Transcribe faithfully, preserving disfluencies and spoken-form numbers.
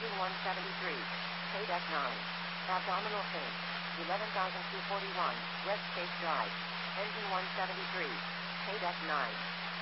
Engine one seventy-three. K-Deck nine. Abdominal fin. eleven thousand two hundred forty-one. West State Drive. Engine one seventy-three. K-Deck nine.